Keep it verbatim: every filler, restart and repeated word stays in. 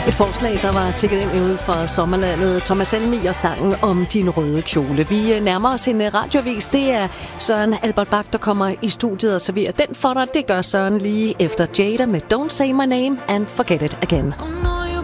Et forslag, der var tækket ind ude fra sommerlandet. Thomas Helmig og sangen om din røde kjole. Vi nærmer os en radioavis. Det er Søren Albert Bach, der kommer i studiet og serverer den for dig. Det gør Søren lige efter Jada med Don't Say My Name and Forget It Again.